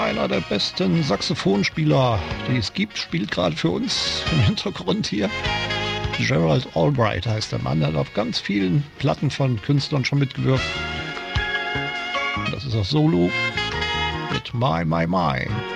einer der besten Saxophonspieler, die es gibt, spielt gerade für uns im Hintergrund hier. Gerald Albright heißt der Mann, der hat auf ganz vielen Platten von Künstlern schon mitgewirkt. Und das ist das Solo mit My My My.